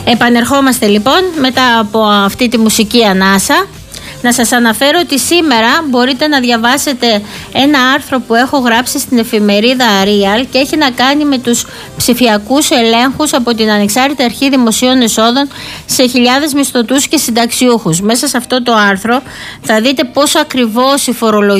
Επανερχόμαστε λοιπόν μετά από αυτή τη μουσική ανάσα. Να σας αναφέρω ότι σήμερα μπορείτε να διαβάσετε ένα άρθρο που έχω γράψει στην εφημερίδα Real και έχει να κάνει με τους ψηφιακούς ελέγχους από την Ανεξάρτητη Αρχή Δημοσίων Εσόδων σε χιλιάδες μισθωτούς και συνταξιούχους. Μέσα σε αυτό το άρθρο θα δείτε πόσο ακριβώς η φορολογία